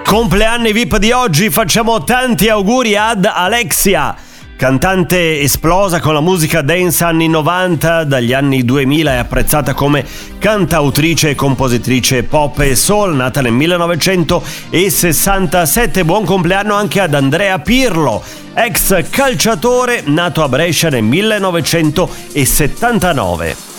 Compleanni VIP di oggi, facciamo tanti auguri ad Alexia, cantante esplosa con la musica dance anni 90, dagli anni 2000 è apprezzata come cantautrice e compositrice pop e soul, nata nel 1967. Buon compleanno anche ad Andrea Pirlo, ex calciatore nato a Brescia nel 1979.